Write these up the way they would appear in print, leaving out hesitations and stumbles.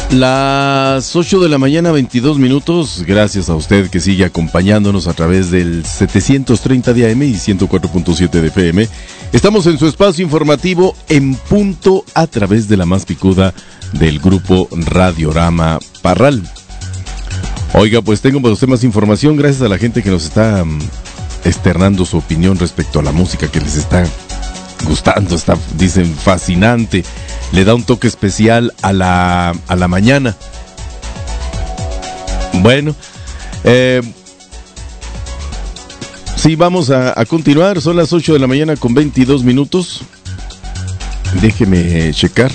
Las 8 de la mañana, 22 minutos. Gracias a usted que sigue acompañándonos a través del 730 de AM y 104.7 de FM. Estamos en su espacio informativo En Punto a través de la más picuda del grupo Radiorama Parral. Oiga, pues tengo para usted más información gracias a la gente que nos está externando su opinión respecto a la música que les está gustando, dicen fascinante. Le da un toque especial a la mañana. Bueno, sí, vamos a continuar. Son las 8 de la mañana con 22 minutos. Déjeme checar.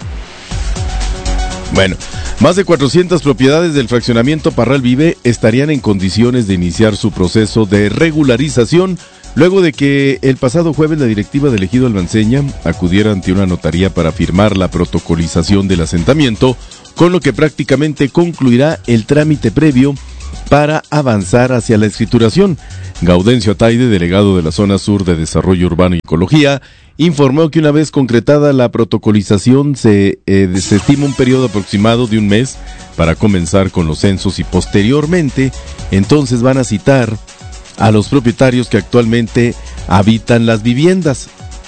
Bueno, más de 400 propiedades del fraccionamiento Parral Vive estarían en condiciones de iniciar su proceso de regularización luego de que el pasado jueves la directiva del Ejido Almanseña acudiera ante una notaría para firmar la protocolización del asentamiento, con lo que prácticamente concluirá el trámite previo para avanzar hacia la escrituración. Gaudencio Ataide, delegado de la Zona Sur de Desarrollo Urbano y Ecología, informó que una vez concretada la protocolización se estima un periodo aproximado de un mes para comenzar con los censos y posteriormente entonces van a citar a los propietarios que actualmente habitan las viviendas.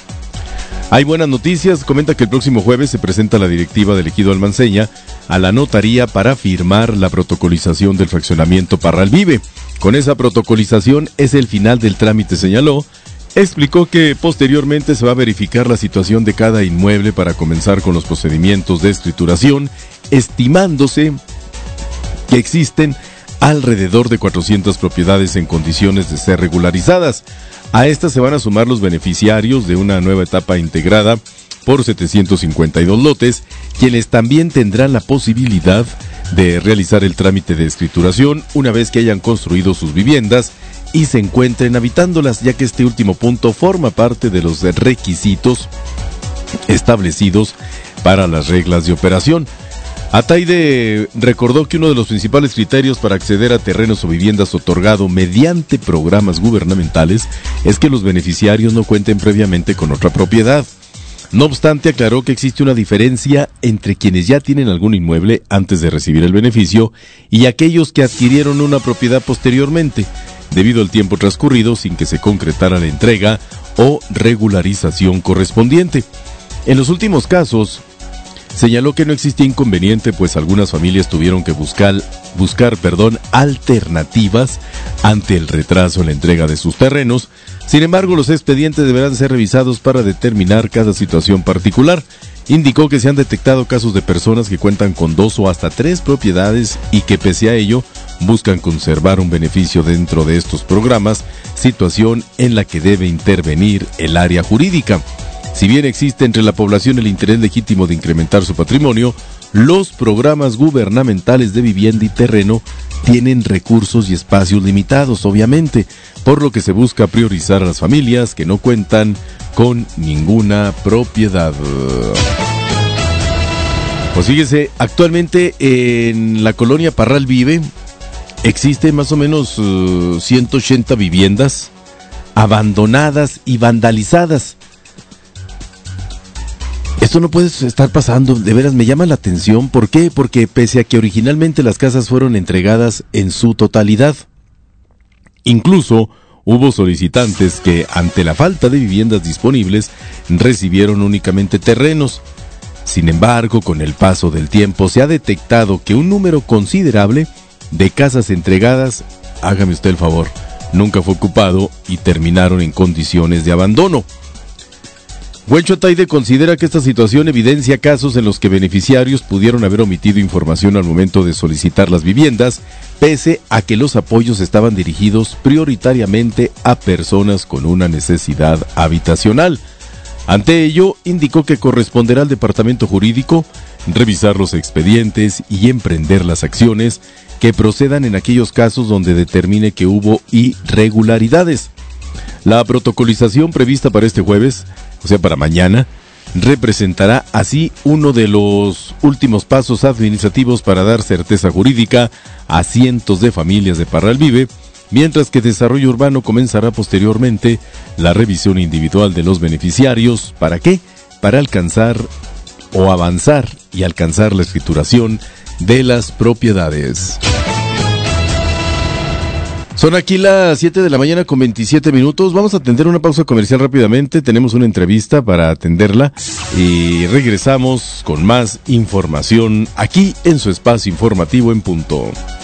Hay buenas noticias. Comenta que el próximo jueves se presenta la directiva del Ejido Almanseña a la notaría para firmar la protocolización del fraccionamiento Parral Vive. Con esa protocolización es el final del trámite, señaló. Explicó que posteriormente se va a verificar la situación de cada inmueble para comenzar con los procedimientos de escrituración, estimándose que existen alrededor de 400 propiedades en condiciones de ser regularizadas. A estas se van a sumar los beneficiarios de una nueva etapa integrada por 752 lotes, quienes también tendrán la posibilidad de realizar el trámite de escrituración una vez que hayan construido sus viviendas y se encuentren habitándolas, ya que este último punto forma parte de los requisitos establecidos para las reglas de operación. Ataide recordó que uno de los principales criterios para acceder a terrenos o viviendas otorgado mediante programas gubernamentales es que los beneficiarios no cuenten previamente con otra propiedad. No obstante, aclaró que existe una diferencia entre quienes ya tienen algún inmueble antes de recibir el beneficio y aquellos que adquirieron una propiedad posteriormente, debido al tiempo transcurrido sin que se concretara la entrega o regularización correspondiente. En los últimos casos, señaló que no existía inconveniente, pues algunas familias tuvieron que buscar alternativas ante el retraso en la entrega de sus terrenos. Sin embargo, los expedientes deberán ser revisados para determinar cada situación particular. Indicó que se han detectado casos de personas que cuentan con 2 o hasta 3 propiedades y que pese a ello buscan conservar un beneficio dentro de estos programas, situación en la que debe intervenir el área jurídica. Si bien existe entre la población el interés legítimo de incrementar su patrimonio, los programas gubernamentales de vivienda y terreno tienen recursos y espacios limitados, obviamente, por lo que se busca priorizar a las familias que no cuentan con ninguna propiedad. Pues fíjese, actualmente en la colonia Parral Vive existen más o menos 180 viviendas abandonadas y vandalizadas. Esto no puede estar pasando, de veras me llama la atención. ¿Por qué? Porque pese a que originalmente las casas fueron entregadas en su totalidad, incluso hubo solicitantes que, ante la falta de viviendas disponibles, recibieron únicamente terrenos. Sin embargo, con el paso del tiempo se ha detectado que un número considerable de casas entregadas, hágame usted el favor, nunca fue ocupado y terminaron en condiciones de abandono. Huencho Ataide considera que esta situación evidencia casos en los que beneficiarios pudieron haber omitido información al momento de solicitar las viviendas, pese a que los apoyos estaban dirigidos prioritariamente a personas con una necesidad habitacional. Ante ello, indicó que corresponderá al Departamento Jurídico revisar los expedientes y emprender las acciones que procedan en aquellos casos donde determine que hubo irregularidades. La protocolización prevista para este jueves, o sea para mañana, representará así uno de los últimos pasos administrativos para dar certeza jurídica a cientos de familias de Parral Vive, mientras que Desarrollo Urbano comenzará posteriormente la revisión individual de los beneficiarios. ¿Para qué? Para alcanzar o avanzar y alcanzar la escrituración de las propiedades. Son aquí las 7 de la mañana con 27 minutos. Vamos a atender una pausa comercial rápidamente. Tenemos una entrevista para atenderla y regresamos con más información aquí en su espacio informativo en punto.